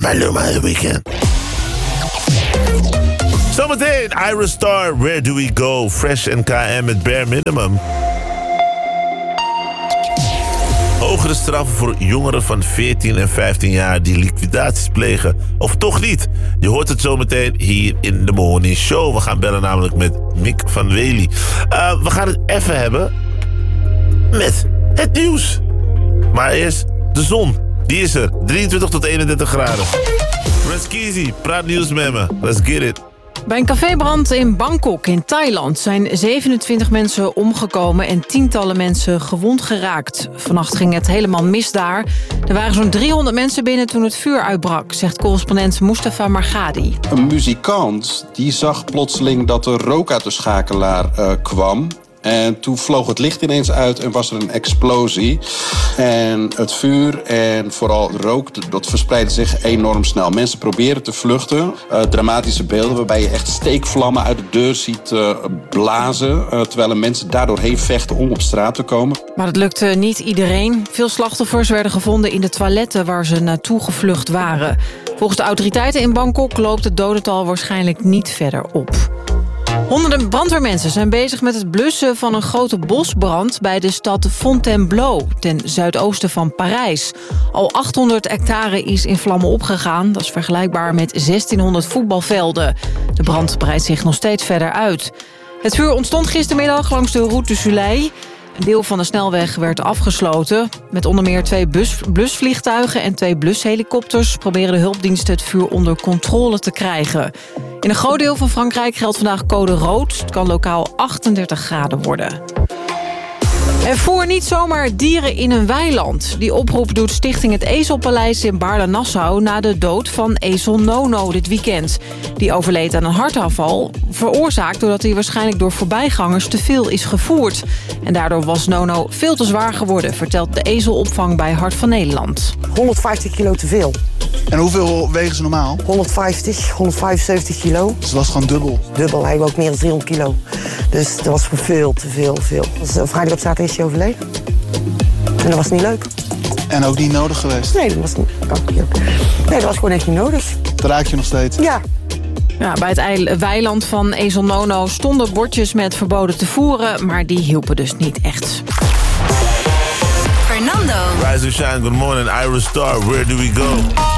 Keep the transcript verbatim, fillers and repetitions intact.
Hallo my weekend. Zometeen, Ira Star, Where Do We Go? Fresh en K M met Bare Minimum. Hogere straffen voor jongeren van veertien en vijftien jaar die liquidaties plegen. Of toch niet? Je hoort het zometeen hier in de Morning Show. We gaan bellen namelijk met Mick van Wely. Uh, we gaan het even hebben met het nieuws. Maar eerst de zon. Die is er. drieëntwintig tot eenendertig graden. Reskizi, praat nieuws met me. Let's get it. Bij een cafébrand in Bangkok in Thailand zijn zevenentwintig mensen omgekomen en tientallen mensen gewond geraakt. Vannacht ging het helemaal mis daar. Er waren zo'n driehonderd mensen binnen toen het vuur uitbrak, zegt correspondent Mustafa Margadi. Een muzikant die zag plotseling dat er rook uit de schakelaar uh, kwam. En toen vloog het licht ineens uit en was er een explosie. En het vuur en vooral rook, dat verspreidde zich enorm snel. Mensen proberen te vluchten. Uh, dramatische beelden waarbij je echt steekvlammen uit de deur ziet uh, blazen. Uh, terwijl er mensen daardoorheen vechten om op straat te komen. Maar dat lukte niet iedereen. Veel slachtoffers werden gevonden in de toiletten waar ze naartoe gevlucht waren. Volgens de autoriteiten in Bangkok loopt het dodental waarschijnlijk niet verder op. Honderden brandweermensen zijn bezig met het blussen van een grote bosbrand bij de stad Fontainebleau, ten zuidoosten van Parijs. Al achthonderd hectare is in vlammen opgegaan. Dat is vergelijkbaar met zestienhonderd voetbalvelden. De brand breidt zich nog steeds verder uit. Het vuur ontstond gistermiddag langs de Route du Soleil. Een deel van de snelweg werd afgesloten. Met onder meer twee bus, blusvliegtuigen en twee blushelikopters proberen de hulpdiensten het vuur onder controle te krijgen. In een groot deel van Frankrijk geldt vandaag code rood. Het kan lokaal achtendertig graden worden. En voer niet zomaar dieren in een weiland. Die oproep doet stichting Het Ezelpaleis in Baarle-Nassau na de dood van ezel Nono dit weekend. Die overleed aan een hartaanval, veroorzaakt doordat hij waarschijnlijk door voorbijgangers te veel is gevoerd. En daardoor was Nono veel te zwaar geworden, vertelt de ezelopvang bij Hart van Nederland. honderdvijftig kilo te veel. En hoeveel wegen ze normaal? honderdvijftig, honderdvijfenzeventig kilo. Dus dat was gewoon dubbel? Dubbel, hij woog meer dan driehonderd kilo. Dus dat was veel te veel, veel. Dus vrijdag op zaterdag is hij overleden. En dat was niet leuk. En ook niet nodig geweest? Nee, dat was, niet, nee, dat was gewoon echt niet nodig. Dat raak je nog steeds? Ja. Ja, bij het weiland van ezel Nono stonden bordjes met verboden te voeren, maar die hielpen dus niet echt. Fernando. Rise and shine, good morning, Ira Star, Where Do We Go?